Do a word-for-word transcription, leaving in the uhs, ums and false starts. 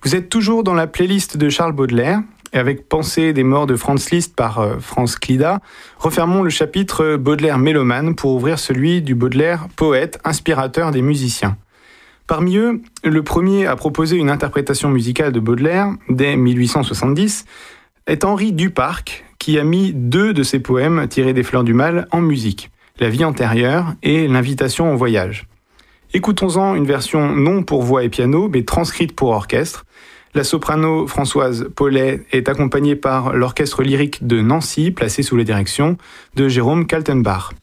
Vous êtes toujours dans la playlist de Charles Baudelaire, et avec Pensée des morts de Franz Liszt par euh, Franz Clida, refermons le chapitre Baudelaire mélomane pour ouvrir celui du Baudelaire poète, inspirateur des musiciens. Parmi eux, le premier à proposer une interprétation musicale de Baudelaire, dès mille huit cent soixante-dix, est Henri Duparc, qui a mis deux de ses poèmes tirés des Fleurs du Mal en musique, La vie antérieure et L'invitation au voyage. Écoutons-en une version non pour voix et piano, mais transcrite pour orchestre. La soprano Françoise Paulet est accompagnée par l'orchestre lyrique de Nancy, placé sous la direction de Jérôme Kaltenbach.